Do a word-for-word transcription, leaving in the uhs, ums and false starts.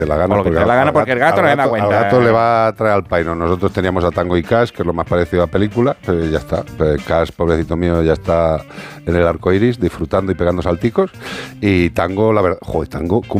Te la gana Por lo que porque, te la gana porque el gato no le da cuenta. Al gato eh. le va a traer al pairo. Nosotros teníamos a Tango y Cash, que es lo más parecido a película, pero ya está. Pues Cash, pobrecito mío, ya está en el arco iris disfrutando y pegando salticos. Y Tango, la verdad, joder, Tango,